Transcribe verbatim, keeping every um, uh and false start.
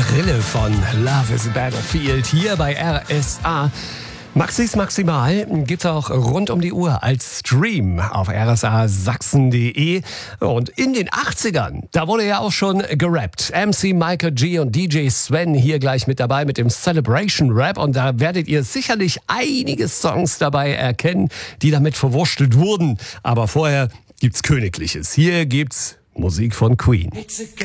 Rille von Love is a Battlefield hier bei R S A. Maxis Maximal gibt's auch rund um die Uhr als Stream auf r s a sachsen punkt d e. Und in den achtzigern, da wurde ja auch schon gerappt. M C Michael G und D J Sven hier gleich mit dabei mit dem Celebration Rap. Und da werdet ihr sicherlich einige Songs dabei erkennen, die damit verwurstelt wurden. Aber vorher gibt's Königliches. Hier gibt's Musik von Queen.